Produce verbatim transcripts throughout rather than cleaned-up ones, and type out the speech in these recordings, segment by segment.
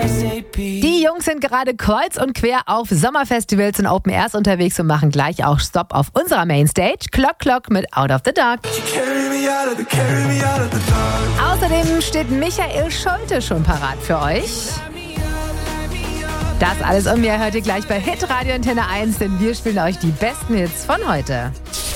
Die Jungs sind gerade kreuz und quer auf Sommerfestivals und Open Airs unterwegs und machen gleich auch Stopp auf unserer Mainstage. Clock Clock mit Out of the Dark. Außerdem steht Michael Schulte schon parat für euch. Das alles und mehr hört ihr gleich bei Hitradio Antenne eins, denn wir spielen euch die besten Hits von heute.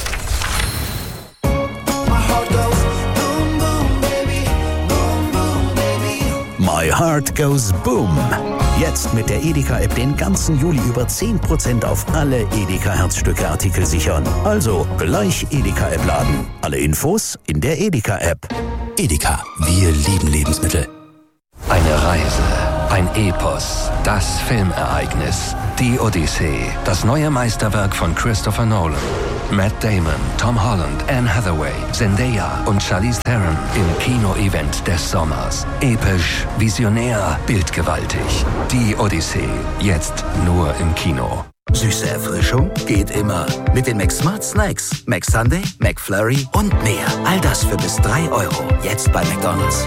My Heart Goes Boom. Jetzt mit der Edeka-App den ganzen Juli über zehn Prozent auf alle Edeka-Herzstücke-Artikel sichern. Also gleich Edeka-App laden. Alle Infos in der Edeka-App. Edeka, wir lieben Lebensmittel. Eine Reise, ein Epos, das Filmereignis, die Odyssee, das neue Meisterwerk von Christopher Nolan. Matt Damon, Tom Holland, Anne Hathaway, Zendaya und Charlize Theron im Kino-Event des Sommers. Episch, visionär, bildgewaltig. Die Odyssee, jetzt nur im Kino. Süße Erfrischung geht immer. Mit den McSmart Snacks. McSunday, McFlurry und mehr. All das für bis drei Euro. Jetzt bei McDonald's.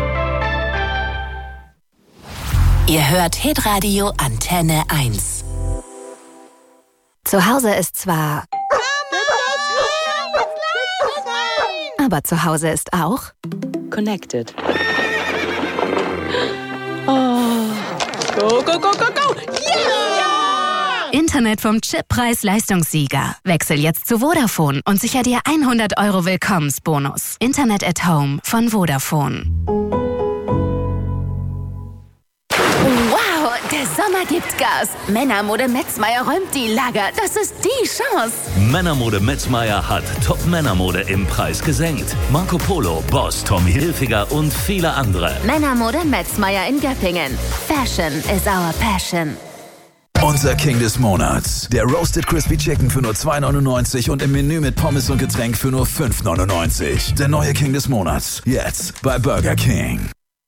Ihr hört Hitradio Antenne eins. Zu Hause ist zwar... Aber zu Hause ist auch... Connected. Oh. Go, go, go, go, go! Yeah! Internet vom Chippreis-Leistungssieger. Wechsel jetzt zu Vodafone und sicher dir hundert Euro Willkommensbonus. Internet at Home von Vodafone. Wow, der Sommer gibt Gas. Männermode Metzmeier räumt die Lager. Das ist die Chance. Männermode Metzmeier hat Top-Männermode im Preis gesenkt. Marco Polo, Boss, Tommy Hilfiger und viele andere. Männermode Metzmeier in Göppingen. Fashion is our passion. Unser King des Monats. Der Roasted Crispy Chicken für nur zwei neunundneunzig und im Menü mit Pommes und Getränk für nur fünf neunundneunzig. Der neue King des Monats. Jetzt bei Burger King.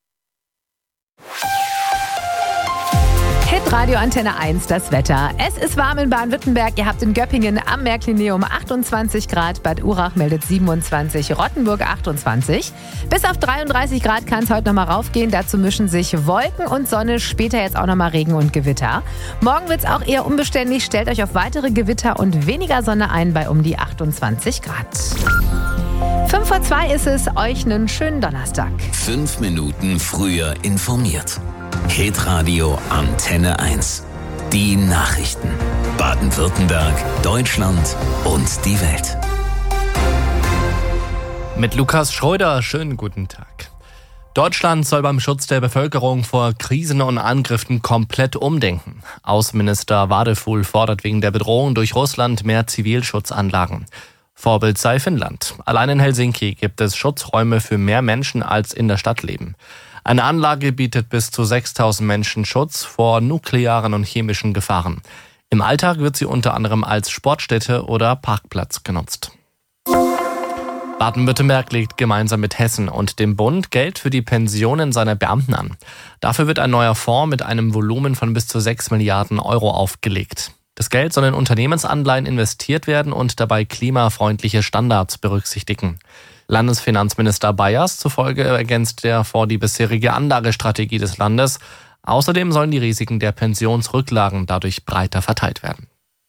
Hitradio Antenne eins, das Wetter. Es ist warm in Baden-Württemberg. Ihr habt in Göppingen am Märklineum achtundzwanzig Grad. Bad Urach meldet siebenundzwanzig. Rottenburg achtundzwanzig. Bis auf dreiunddreißig Grad kann es heute nochmal raufgehen. Dazu mischen sich Wolken und Sonne. Später jetzt auch nochmal Regen und Gewitter. Morgen wird es auch eher unbeständig. Stellt euch auf weitere Gewitter und weniger Sonne ein bei um die achtundzwanzig Grad. Fünf vor zwei ist es. Euch einen schönen Donnerstag. Fünf Minuten früher informiert. Hitradio Antenne eins. Die Nachrichten. Baden-Württemberg, Deutschland und die Welt. Mit Lukas Schröder, schönen guten Tag. Deutschland soll beim Schutz der Bevölkerung vor Krisen und Angriffen komplett umdenken. Außenminister Wadefuhl fordert wegen der Bedrohung durch Russland mehr Zivilschutzanlagen. Vorbild sei Finnland. Allein in Helsinki gibt es Schutzräume für mehr Menschen, als in der Stadt leben. Eine Anlage bietet bis zu sechstausend Menschen Schutz vor nuklearen und chemischen Gefahren. Im Alltag wird sie unter anderem als Sportstätte oder Parkplatz genutzt. Baden-Württemberg legt gemeinsam mit Hessen und dem Bund Geld für die Pensionen seiner Beamten an. Dafür wird ein neuer Fonds mit einem Volumen von bis zu sechs Milliarden Euro aufgelegt. Das Geld soll in Unternehmensanleihen investiert werden und dabei klimafreundliche Standards berücksichtigen. Landesfinanzminister Bayers zufolge ergänzt der Fonds die bisherige Anlagestrategie des Landes. Außerdem sollen die Risiken der Pensionsrücklagen dadurch breiter verteilt werden.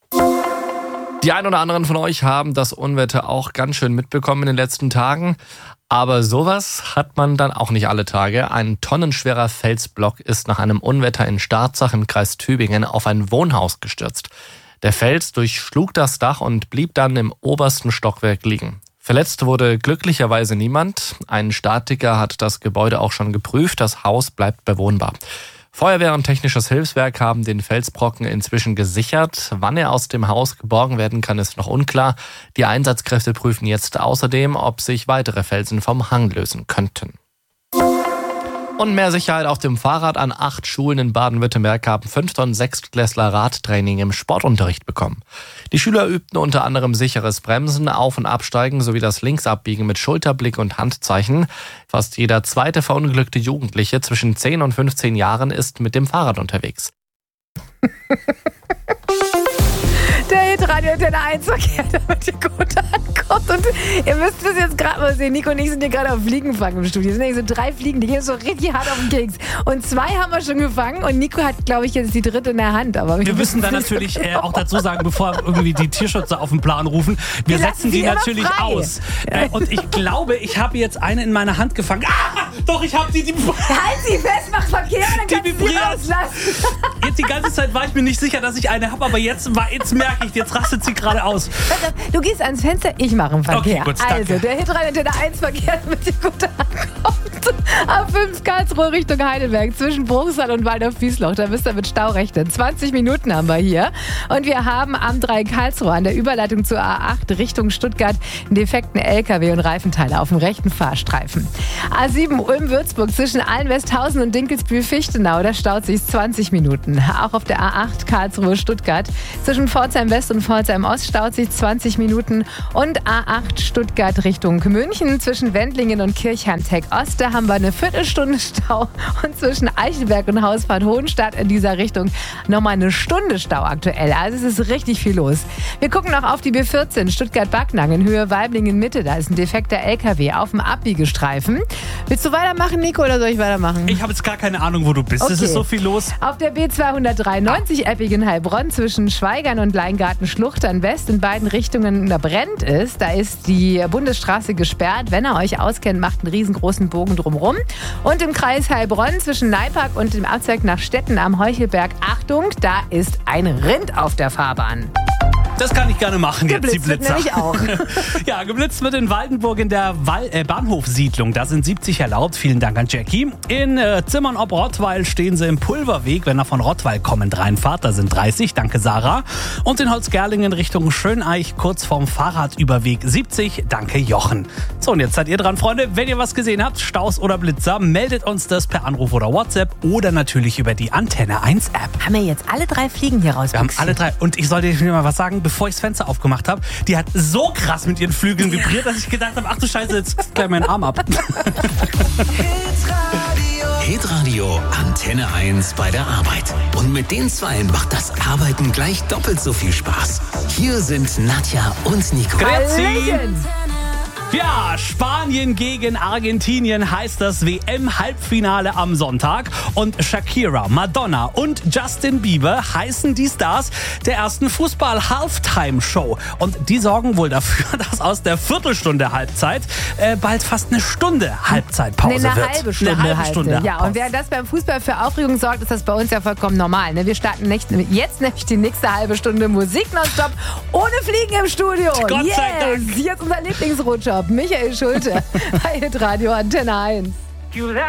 Die ein oder anderen von euch haben das Unwetter auch ganz schön mitbekommen in den letzten Tagen. Aber sowas hat man dann auch nicht alle Tage. Ein tonnenschwerer Felsblock ist nach einem Unwetter in Starzach im Kreis Tübingen auf ein Wohnhaus gestürzt. Der Fels durchschlug das Dach und blieb dann im obersten Stockwerk liegen. Verletzt wurde glücklicherweise niemand. Ein Statiker hat das Gebäude auch schon geprüft. Das Haus bleibt bewohnbar. Feuerwehr und technisches Hilfswerk haben den Felsbrocken inzwischen gesichert. Wann er aus dem Haus geborgen werden kann, ist noch unklar. Die Einsatzkräfte prüfen jetzt außerdem, ob sich weitere Felsen vom Hang lösen könnten. Und mehr Sicherheit auf dem Fahrrad. An acht Schulen in Baden-Württemberg haben Fünft- und Sechstklässler Radtraining im Sportunterricht bekommen. Die Schüler übten unter anderem sicheres Bremsen, Auf- und Absteigen sowie das Linksabbiegen mit Schulterblick und Handzeichen. Fast jeder zweite verunglückte Jugendliche zwischen zehn und fünfzehn Jahren ist mit dem Fahrrad unterwegs. Der Hitradio Antenne eins Verkehr, damit ihr gut ankommt. Gott, und ihr müsst das jetzt gerade mal sehen. Nico und ich sind hier gerade auf Fliegen fangen im Studio. Es sind eigentlich so drei Fliegen, die gehen so richtig hart auf den Keks. Und zwei haben wir schon gefangen und Nico hat, glaube ich, jetzt die dritte in der Hand. Aber wir müssen dann natürlich äh, auch dazu sagen, bevor irgendwie die Tierschützer auf den Plan rufen, wir, wir setzen die natürlich frei. aus. Äh, und ich glaube, ich habe jetzt eine in meiner Hand gefangen. Ah, doch, ich habe die... die halt sie fest, mach Verkehr, dann die kannst du sie rauslassen. Jetzt die ganze Zeit war ich mir nicht sicher, dass ich eine habe, aber jetzt, war, jetzt merke ich, jetzt rastet sie gerade aus. Du gehst ans Fenster, ich mache einen Verkehr. Okay, gut, also, der Hitradio Antenne eins Verkehr mit dir gut ankommt. A fünf Karlsruhe Richtung Heidelberg zwischen Bruchsal und Waldorf-Wiesloch. Da müsst ihr mit Stau rechnen. zwanzig Minuten haben wir hier. Und wir haben am drei Karlsruhe an der Überleitung zur A acht Richtung Stuttgart einen defekten L K W und Reifenteile auf dem rechten Fahrstreifen. A sieben Ulm-Würzburg zwischen Allenwesthausen und Dinkelsbühl-Fichtenau. Da staut sich zwanzig Minuten. Auch auf der A acht Karlsruhe-Stuttgart zwischen Pforzheim West und Pforzheim Ost staut sich zwanzig Minuten. Und A acht Stuttgart Richtung München zwischen Wendlingen und Kirchheim-Tech Ost. Da haben wir eine Viertelstunde Stau. Und zwischen Eichelberg und Hausbad Hohenstadt in dieser Richtung nochmal eine Stunde Stau aktuell. Also es ist richtig viel los. Wir gucken noch auf die B vierzehn Stuttgart-Backnang in Höhe Weiblingen-Mitte. Da ist ein defekter L K W auf dem Abbiegestreifen. Willst du weitermachen, Nico, oder soll ich weitermachen? Ich habe jetzt gar keine Ahnung, wo du bist. Okay. Es ist so viel los. Auf der B zweihundertdreiundneunzig ah. Eppingen-Heilbronn zwischen Schweigern und Leingarten-Schluchtern West in beiden Richtungen da brennt es. Da ist die Bundesstraße gesperrt. Wenn ihr euch auskennt, macht einen riesengroßen Bogen drumherum. Und im Kreis Heilbronn zwischen Neipark und dem Abzweig nach Stetten am Heuchelberg. Achtung, da ist ein Rind auf der Fahrbahn. Das kann ich gerne machen, geblitzt jetzt die Blitzer. Nämlich auch. Ja, geblitzt wird in Waldenburg in der Wall- äh, Bahnhofsiedlung. Da sind siebzig erlaubt. Vielen Dank an Jackie. In äh, Zimmern ob Rottweil stehen sie im Pulverweg. Wenn ihr von Rottweil kommend reinfahrt, da sind dreißig. Danke, Sarah. Und in Holzgerlingen Richtung Schöneich, kurz vorm Fahrradüberweg siebzig. Danke, Jochen. So, und jetzt seid ihr dran, Freunde. Wenn ihr was gesehen habt, Staus oder Blitzer, meldet uns das per Anruf oder WhatsApp oder natürlich über die Antenne eins App. Haben wir jetzt alle drei Fliegen hier raus? Wir haben alle drei. Und ich sollte dir mal was sagen, bevor ich das Fenster aufgemacht habe, die hat so krass mit ihren Flügeln vibriert, dass ich gedacht habe, ach du Scheiße, jetzt gleich meinen Arm ab. Hitradio Antenne eins bei der Arbeit. Und mit den Zweien macht das Arbeiten gleich doppelt so viel Spaß. Hier sind Nadja und Nico. Grüezi. Ja, Spanien gegen Argentinien heißt das W M-Halbfinale am Sonntag. Und Shakira, Madonna und Justin Bieber heißen die Stars der ersten Fußball-Halftime-Show. Und die sorgen wohl dafür, dass aus der Viertelstunde Halbzeit äh, bald fast eine Stunde Halbzeitpause nee, eine wird. Halbe Stunde. Eine halbe Stunde. Ja, und während das beim Fußball für Aufregung sorgt, ist das bei uns ja vollkommen normal. Ne? Wir starten nicht, jetzt nämlich die nächste halbe Stunde Musik nonstop ohne Fliegen im Studio. Gott yes. sei Dank. Hier ist unser Lieblingsrutscher. Michael Schulte bei Hitradio Antenne eins.